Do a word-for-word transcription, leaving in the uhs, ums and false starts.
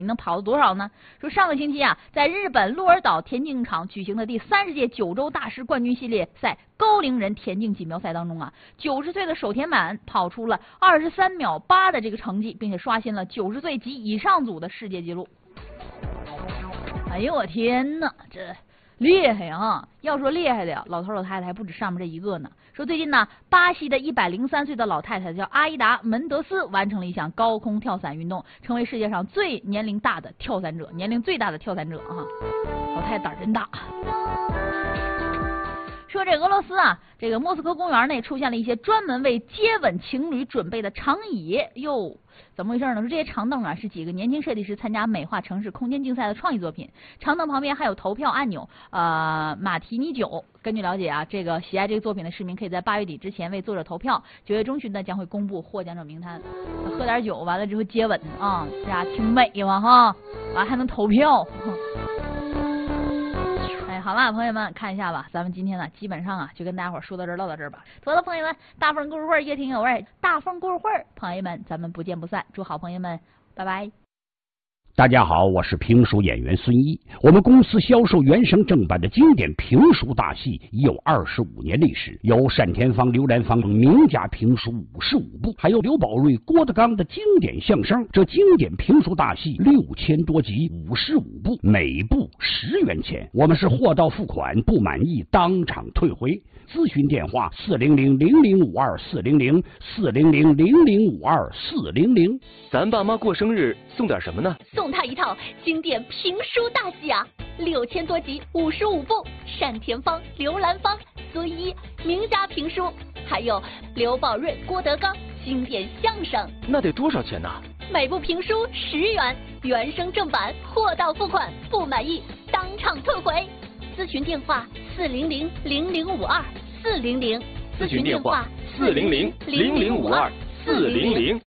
你能跑了多少呢？说上个星期啊，在日本鹿儿岛田径场举行的第三十届九州大师冠军系列赛高龄人田径锦标赛当中啊，九十岁的手田满跑出了二十三秒八的这个成绩，并且刷新了九十岁及以上组的世界纪录。哎呦我天哪，这厉害啊！要说厉害的呀，老头老太太还不止上面这一个呢。说最近呢，巴西的一百零三岁的老太太叫阿依达·门德斯，完成了一项高空跳伞运动，成为世界上最年龄大的跳伞者，年龄最大的跳伞者啊！老太太胆真大。说这俄罗斯啊，这个莫斯科公园内出现了一些专门为接吻情侣准备的长椅哟，怎么回事呢？说这些长凳啊是几个年轻设计师参加美化城市空间竞赛的创意作品，长凳旁边还有投票按钮，呃，马提尼酒。根据了解啊，这个喜爱这个作品的市民可以在八月底之前为作者投票，九月中旬呢将会公布获奖者名单。喝点酒完了之后接吻啊，这家挺美嘛哈，完还能投票。好了，朋友们看一下吧，咱们今天呢基本上啊就跟大家伙说到这儿唠到这儿吧。好了，朋友们，大风故事会越听越有味，大风故事会，朋友们咱们不见不散，祝好朋友们拜拜。 大家好，我是评书演员孙一。我们公司销售原声正版的经典评书大戏已有二十五年历史，有单田芳、刘兰芳名家评书五十五部，还有刘宝瑞、郭德纲的经典相声。这经典评书大戏六千多集，五十五部，每部十元钱。我们是货到付款，不满意当场退回。咨询电话：四零零零零五二四零零四零零零零五二四零零。 咱爸妈过生日送点什么呢？ 送他一套经典评书大戏啊，六千多集，五十五部，单田芳、刘兰芳、孙一名家评书，还有刘宝瑞、郭德纲经典相声。 那得多少钱呢？ 每部评书十元，原声正版，货到付款，不满意当场退回。咨询电话：四零零零零五二四零零。 咨询电话：四零零零零五二四零零。